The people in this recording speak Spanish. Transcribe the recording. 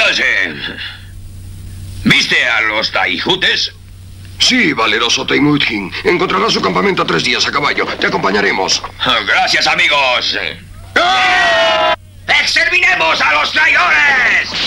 Oye, ¿viste a los taijutes? Sí, valeroso Temujin. Encontrarás su campamento a 3 días a caballo. Te acompañaremos. Gracias, amigos. ¡Exterminemos a los traidores!